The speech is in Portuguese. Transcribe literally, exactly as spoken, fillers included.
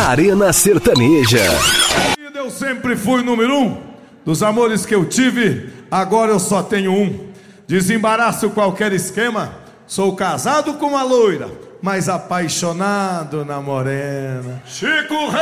Arena Sertaneja. Eu sempre fui número um. Dos amores que eu tive, agora eu só tenho um. Desembaraço qualquer esquema. Sou casado com uma loira, mas apaixonado na morena. Chico